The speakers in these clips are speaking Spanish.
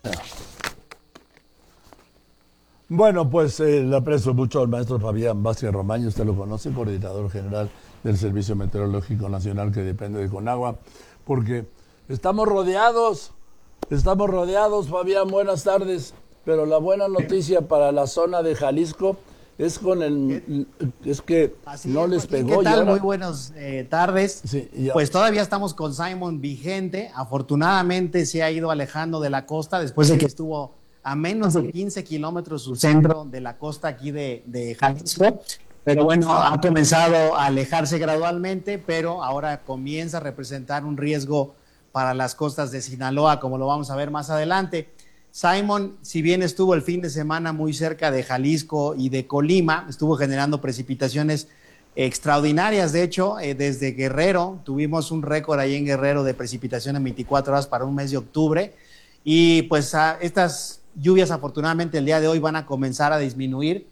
Bueno, pues le aprecio mucho al maestro Fabián Vázquez Romaño, usted lo conoce, coordinador general del Servicio Meteorológico Nacional que depende de Conagua, porque estamos rodeados, Fabián, buenas tardes, pero la buena noticia para la zona de Jalisco es es que Así no es, les Joaquín, pegó ¿qué y tal? ahora... Muy buenas tardes. Sí, Pues todavía estamos con Simon vigente. Afortunadamente se ha ido alejando de la costa después de que estuvo a menos de 15 kilómetros su centro de la costa aquí de Jalisco. Pero bueno, ha comenzado a alejarse gradualmente, pero ahora comienza a representar un riesgo para las costas de Sinaloa, como lo vamos a ver más adelante. Simon, si bien estuvo el fin de semana muy cerca de Jalisco y de Colima, estuvo generando precipitaciones extraordinarias. De hecho, desde Guerrero, tuvimos un récord ahí en Guerrero de precipitación en 24 horas para un mes de octubre. Y pues estas lluvias afortunadamente el día de hoy van a comenzar a disminuir.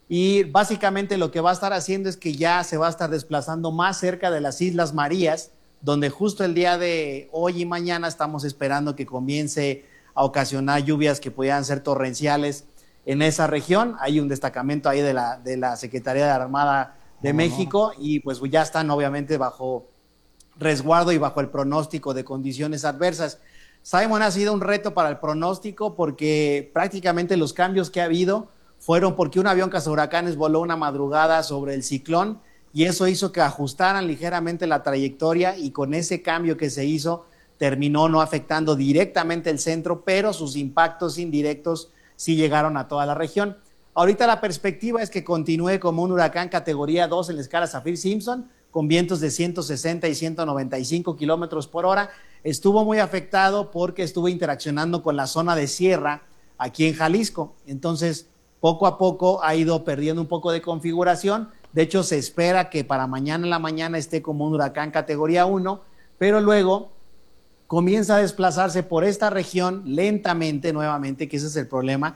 Y básicamente lo que va a estar haciendo es que ya se va a estar desplazando más cerca de las Islas Marías, donde justo el día de hoy y mañana estamos esperando que comience a ocasionar lluvias que pudieran ser torrenciales en esa región. Hay un destacamento ahí de la Secretaría de la Armada de México y pues ya están obviamente bajo resguardo y bajo el pronóstico de condiciones adversas. Simon ha sido un reto para el pronóstico porque prácticamente los cambios que ha habido fueron porque un avión cazahuracanes voló una madrugada sobre el ciclón y eso hizo que ajustaran ligeramente la trayectoria y con ese cambio que se hizo terminó no afectando directamente el centro, pero sus impactos indirectos sí llegaron a toda la región. Ahorita la perspectiva es que continúe como un huracán categoría 2 en la escala Saffir-Simpson, con vientos de 160 y 195 kilómetros por hora. Estuvo muy afectado porque estuvo interaccionando con la zona de sierra aquí en Jalisco. Entonces, poco a poco ha ido perdiendo un poco de configuración. De hecho, se espera que para mañana en la mañana esté como un huracán categoría 1, pero luego comienza a desplazarse por esta región lentamente, nuevamente, que ese es el problema,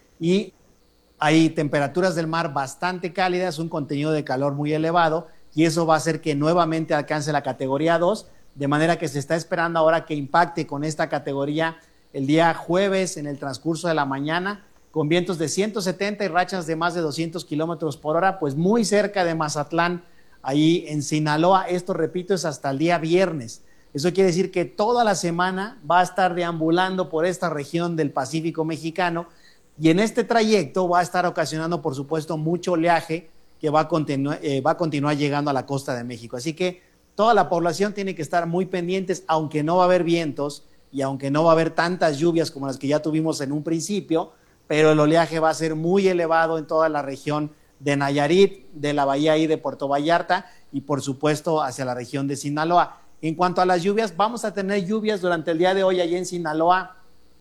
y hay temperaturas del mar bastante cálidas, un contenido de calor muy elevado, y eso va a hacer que nuevamente alcance la categoría 2, de manera que se está esperando ahora que impacte con esta categoría el día jueves en el transcurso de la mañana, con vientos de 170 y rachas de más de 200 kilómetros por hora, pues muy cerca de Mazatlán, ahí en Sinaloa. Esto, repito, es hasta el día viernes. Eso quiere decir que toda la semana va a estar deambulando por esta región del Pacífico mexicano y en este trayecto va a estar ocasionando, por supuesto, mucho oleaje que va a continuar llegando a la costa de México. Así que toda la población tiene que estar muy pendientes, aunque no va a haber vientos y aunque no va a haber tantas lluvias como las que ya tuvimos en un principio, pero el oleaje va a ser muy elevado en toda la región de Nayarit, de la bahía ahí de Puerto Vallarta y, por supuesto, hacia la región de Sinaloa. En cuanto a las lluvias, vamos a tener lluvias durante el día de hoy allí en Sinaloa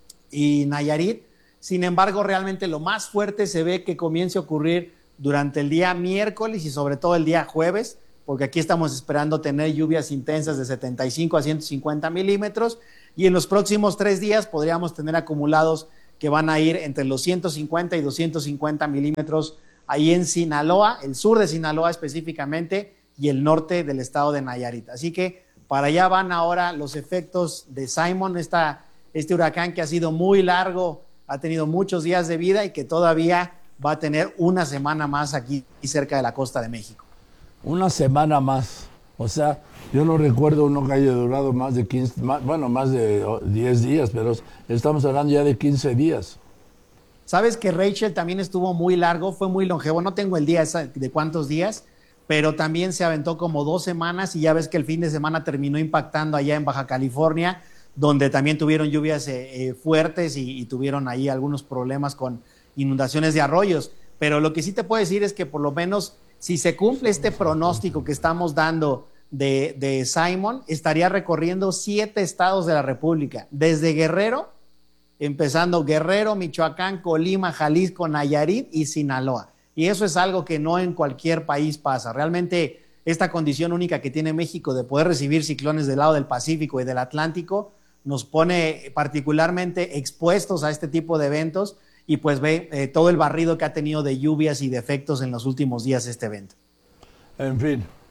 y Nayarit. Sin embargo, realmente lo más fuerte se ve que comience a ocurrir durante el día miércoles y sobre todo el día jueves, porque aquí estamos esperando tener lluvias intensas de 75 a 150 milímetros y en los próximos 3 días podríamos tener acumulados que van a ir entre los 150 y 250 milímetros ahí en Sinaloa, el sur de Sinaloa específicamente y el norte del estado de Nayarit. Así que para allá van ahora los efectos de Simon, este huracán que ha sido muy largo, ha tenido muchos días de vida y que todavía va a tener una semana más aquí cerca de la costa de México. Una semana más. O sea, yo no recuerdo uno que haya durado más de 15, más de 10 días, pero estamos hablando ya de 15 días. Sabes que Rachel también estuvo muy largo, fue muy longevo, no tengo el día de cuántos días, pero también se aventó como 2 semanas y ya ves que el fin de semana terminó impactando allá en Baja California, donde también tuvieron lluvias fuertes y tuvieron ahí algunos problemas con inundaciones de arroyos. Pero lo que sí te puedo decir es que por lo menos si se cumple este pronóstico que estamos dando de Simon, estaría recorriendo 7 estados de la República, desde Guerrero, empezando Guerrero, Michoacán, Colima, Jalisco, Nayarit y Sinaloa. Y eso es algo que no en cualquier país pasa. Realmente esta condición única que tiene México de poder recibir ciclones del lado del Pacífico y del Atlántico nos pone particularmente expuestos a este tipo de eventos y pues ve todo el barrido que ha tenido de lluvias y de efectos en los últimos días este evento. En fin,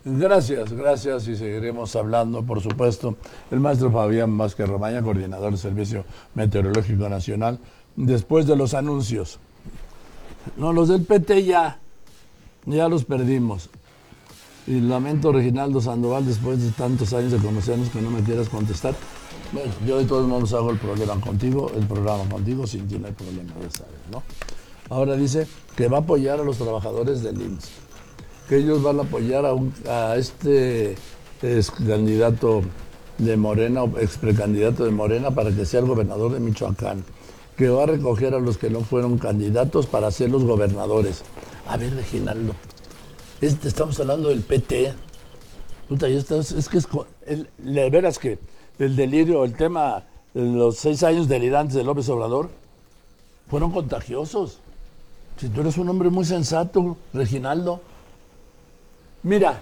Gracias y seguiremos hablando, por supuesto. El maestro Fabián Vázquez Romaña, coordinador del Servicio Meteorológico Nacional, después de los anuncios. No, los del PT ya los perdimos. Y lamento, Reginaldo Sandoval, después de tantos años de conocernos, que no me quieras contestar. Bueno, yo de todos modos hago el programa contigo, sin ti no hay problema, ya sabes, ¿no? Ahora dice que va a apoyar a los trabajadores del IMSS, que ellos van a apoyar a este candidato de Morena, o ex precandidato de Morena, para que sea el gobernador de Michoacán, que va a recoger a los que no fueron candidatos para ser los gobernadores. A ver, Reginaldo, estamos hablando del PT. Puta, de veras que el delirio, el tema de los 6 años delirantes de López Obrador fueron contagiosos. Si tú eres un hombre muy sensato, Reginaldo. Mira,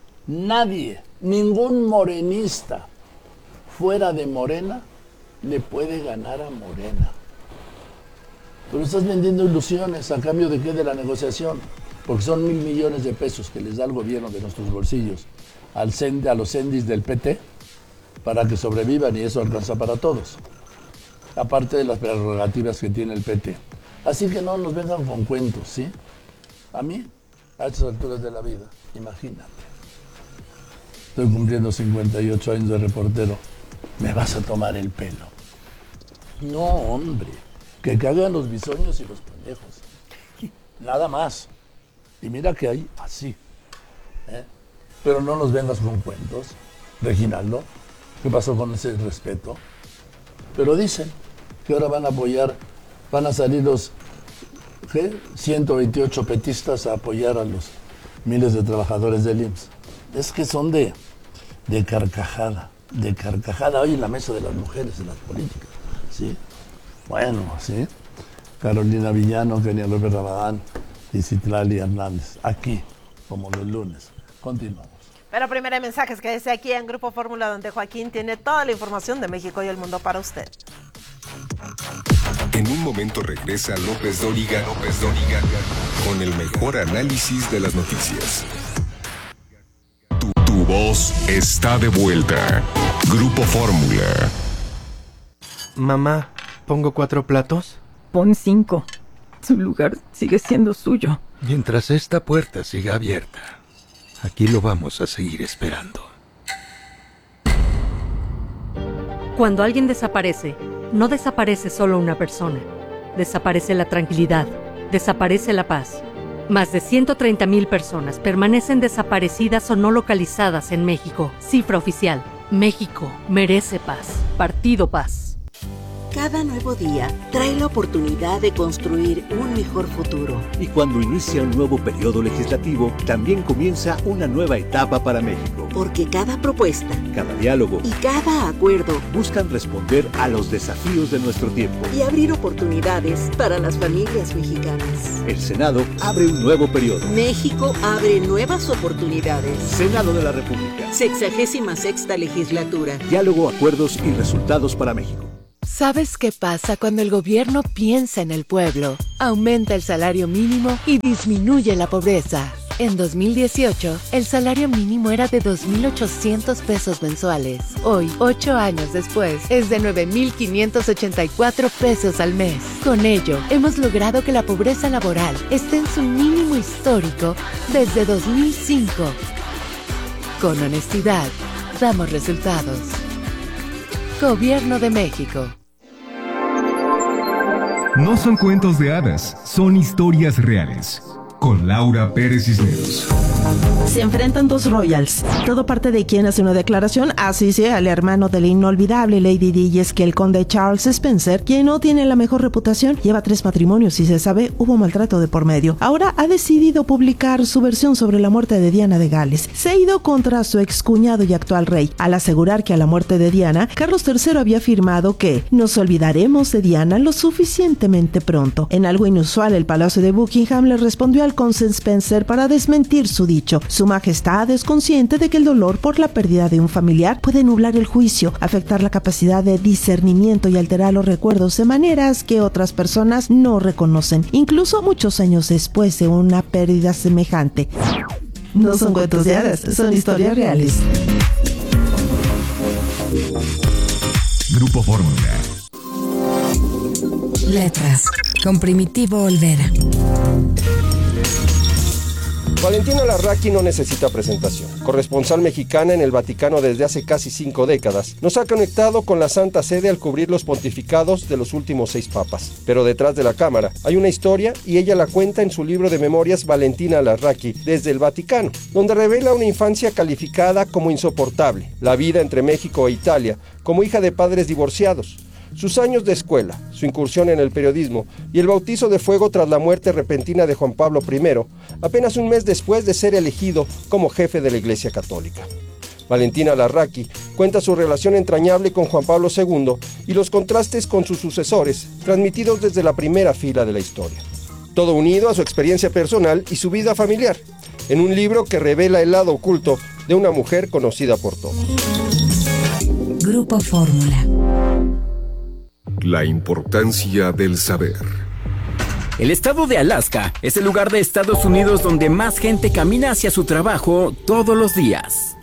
ningún morenista fuera de Morena le puede ganar a Morena. Pero estás vendiendo ilusiones, ¿a cambio de qué? De la negociación. Porque son 1,000 millones de pesos que les da el gobierno de nuestros bolsillos a los CENDIs del PT para que sobrevivan, y eso alcanza para todos. Aparte de las prerrogativas que tiene el PT. Así que no nos vengan con cuentos, ¿sí? A mí, a estas alturas de la vida, imagínate. Estoy cumpliendo 58 años de reportero. ¿Me vas a tomar el pelo? No, hombre. Que cagan los bisoños y los pendejos. Nada más. Y mira que hay así. Pero no nos vengas con cuentos, Reginaldo. ¿Qué pasó con ese respeto? Pero dicen que ahora van a salir los 128 petistas a apoyar a los miles de trabajadores del IMSS. Es que son de carcajada. Hoy en la mesa de las mujeres, de las políticas. ¿Sí? Bueno, sí. Carolina Villano, Kenia López Rabadán y Citlali Hernández. Aquí, como los lunes. Continuamos. Pero primero hay mensajes que dice aquí en Grupo Fórmula, donde Joaquín tiene toda la información de México y el mundo para usted. En un momento regresa López Dóriga con el mejor análisis de las noticias. Tu voz está de vuelta. Grupo Fórmula. Mamá, ¿pongo 4 platos? Pon 5. Su lugar sigue siendo suyo. Mientras esta puerta siga abierta, aquí lo vamos a seguir esperando. Cuando alguien desaparece, no desaparece solo una persona. Desaparece la tranquilidad, desaparece la paz. Más de 130,000 personas permanecen desaparecidas o no localizadas en México. Cifra oficial. México merece paz. Partido Paz. Cada nuevo día trae la oportunidad de construir un mejor futuro. Y cuando inicia un nuevo periodo legislativo, también comienza una nueva etapa para México. Porque cada propuesta, cada diálogo y cada acuerdo buscan responder a los desafíos de nuestro tiempo y abrir oportunidades para las familias mexicanas. El Senado abre un nuevo periodo. México abre nuevas oportunidades. Senado de la República. 66ª legislatura. Diálogo, acuerdos y resultados para México. ¿Sabes qué pasa cuando el gobierno piensa en el pueblo? Aumenta el salario mínimo y disminuye la pobreza. En 2018, el salario mínimo era de 2,800 pesos mensuales. Hoy, 8 años después, es de 9,584 pesos al mes. Con ello, hemos logrado que la pobreza laboral esté en su mínimo histórico desde 2005. Con honestidad, damos resultados. Gobierno de México. No son cuentos de hadas, son historias reales. Con Laura Pérez Cisneros. Se enfrentan dos royals. Todo parte de quien hace una declaración, así sea el hermano de la inolvidable Lady Di, y es que el conde Charles Spencer, quien no tiene la mejor reputación, lleva 3 matrimonios y se sabe hubo maltrato de por medio. Ahora ha decidido publicar su versión sobre la muerte de Diana de Gales. Se ha ido contra su excuñado y actual rey, al asegurar que a la muerte de Diana, Carlos III había afirmado que nos olvidaremos de Diana lo suficientemente pronto. En algo inusual, el Palacio de Buckingham le respondió al conde Spencer para desmentir su dicho. Su Majestad es consciente de que el dolor por la pérdida de un familiar puede nublar el juicio, afectar la capacidad de discernimiento y alterar los recuerdos de maneras que otras personas no reconocen, incluso muchos años después de una pérdida semejante. No son cuentos de hadas, son historias reales. Grupo Fórmula. Letras, con Primitivo Olvera. Valentina Larraqui no necesita presentación. Corresponsal mexicana en el Vaticano desde hace casi 5 décadas, nos ha conectado con la Santa Sede al cubrir los pontificados de los últimos 6 papas. Pero detrás de la cámara hay una historia y ella la cuenta en su libro de memorias Valentina Larraqui desde el Vaticano, donde revela una infancia calificada como insoportable, la vida entre México e Italia, como hija de padres divorciados, sus años de escuela, su incursión en el periodismo y el bautizo de fuego tras la muerte repentina de Juan Pablo I, apenas un mes después de ser elegido como jefe de la Iglesia Católica. Valentina Larraqui cuenta su relación entrañable con Juan Pablo II y los contrastes con sus sucesores, transmitidos desde la primera fila de la historia. Todo unido a su experiencia personal y su vida familiar, en un libro que revela el lado oculto de una mujer conocida por todos. Grupo Fórmula. La importancia del saber. El estado de Alaska es el lugar de Estados Unidos donde más gente camina hacia su trabajo todos los días.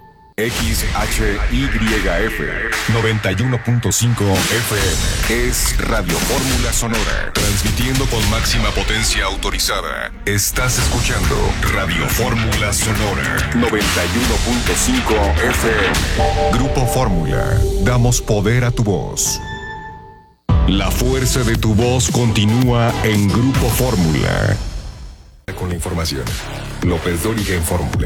XHYF 91.5 FM es Radio Fórmula Sonora, transmitiendo con máxima potencia autorizada. Estás escuchando Radio Fórmula Sonora 91.5 FM. Grupo Fórmula, damos poder a tu voz. La fuerza de tu voz continúa en Grupo Fórmula. Con la información, López Dóriga en Fórmula.